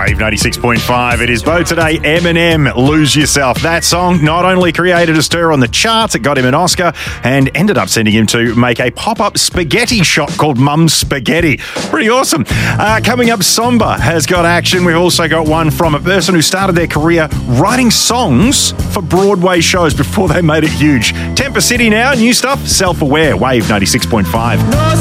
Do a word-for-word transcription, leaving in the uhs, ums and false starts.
Wave ninety-six point five. It is Bo today. Eminem, Lose Yourself. That song not only created a stir on the charts, it got him an Oscar and ended up sending him to make a pop-up spaghetti shop called Mum's Spaghetti. Pretty awesome. Uh, coming up, Somba has got action. We've also got one from a person who started their career writing songs for Broadway shows before they made it huge. Temper City now, new stuff, Self-Aware, Wave ninety-six point five.